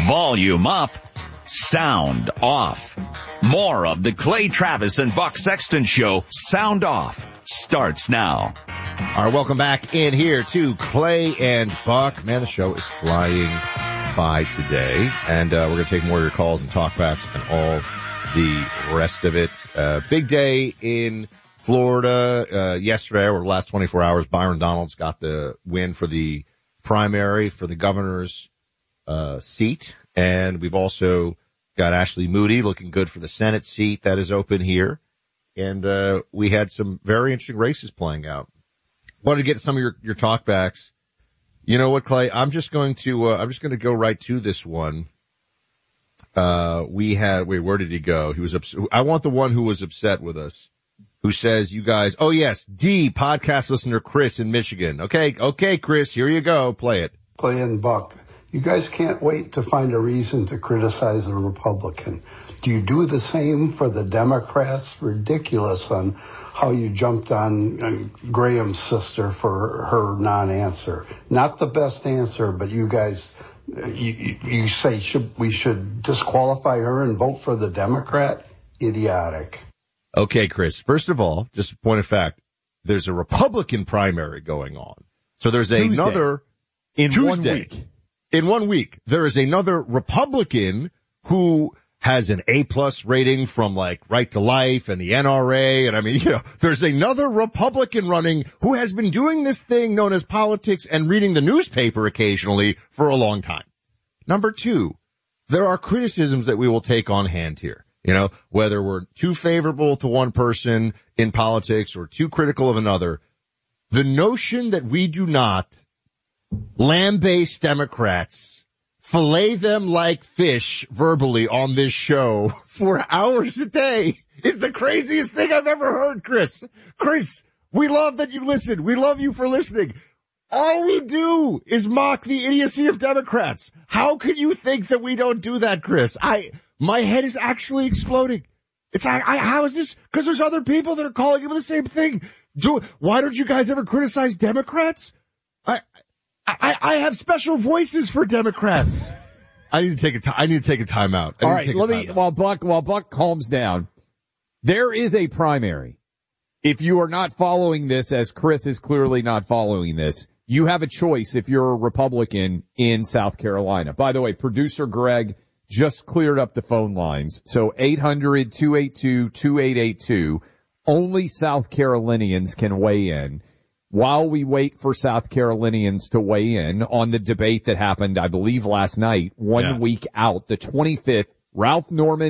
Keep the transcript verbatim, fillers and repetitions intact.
Volume up, sound off. More of the Clay Travis and Buck Sexton Show, Sound Off, starts now. All right, welcome back in here to Clay and Buck. Man, the show is flying by today, and uh, we're going to take more of your calls and talkbacks and all the rest of it. Uh, big day in Florida uh, yesterday, or the last twenty-four hours. Byron Donalds got the win for the primary for the governor's uh seat, and we've also got Ashley Moody looking good for the Senate seat that is open here, and uh we had some very interesting races playing out. Wanted to get some of your your talkbacks. You know what, Clay? I'm just going to uh, I'm just going to go right to this one. Uh we had wait, where did he go? He was upset. I want the one who was upset with us, who says, you guys, oh yes, D podcast listener Chris in Michigan. Okay, okay, Chris, here you go. Play it. Clay and Buck. You guys can't wait to find a reason to criticize a Republican. Do you do the same for the Democrats? Ridiculous on how you jumped on Graham's sister for her non-answer. Not the best answer, but you guys, you, you say should, we should disqualify her and vote for the Democrat? Idiotic. Okay, Chris, first of all, just a point of fact, there's a Republican primary going on. So there's Tuesday. another in Tuesday. one week. In one week, there is another Republican who has an A-plus rating from like Right to Life and the N R A. And I mean, you know, there's another Republican running who has been doing this thing known as politics and reading the newspaper occasionally for a long time. Number two, there are criticisms that we will take on hand here. You know, whether we're too favorable to one person in politics or too critical of another, the notion that we do not lambaste Democrats, fillet them like fish verbally on this show for hours a day is the craziest thing I've ever heard, Chris. Chris, we love that you listen. We love you for listening. All we do is mock the idiocy of Democrats. How can you think that we don't do that, Chris? I, my head is actually exploding. It's, I, I how is this? Because there's other people that are calling him the same thing. Do, why don't you guys ever criticize Democrats? I, I, I have special voices for Democrats. I need to take a t- I need to take a time out. All right, let me, while Buck, while Buck calms down, there is a primary. If you are not following this, as Chris is clearly not following this, you have a choice if you're a Republican in South Carolina. By the way, producer Greg just cleared up the phone lines. So eight hundred, two eight two, two eight eight two. Only South Carolinians can weigh in. While we wait for South Carolinians to weigh in on the debate that happened, I believe, last night, one yeah. week out, the twenty-fifth, Ralph Norman